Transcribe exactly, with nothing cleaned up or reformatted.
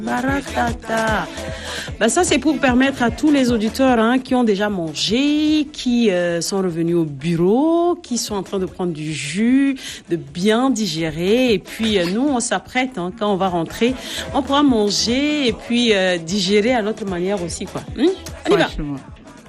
Baratata. Ben ça, c'est pour permettre à tous les auditeurs hein, qui ont déjà mangé, qui euh, sont revenus au bureau, qui sont en train de prendre du jus, de bien digérer. Et puis, euh, nous, on s'apprête, hein, quand on va rentrer, on pourra manger et puis euh, digérer à notre manière aussi, quoi. Hum? On y va.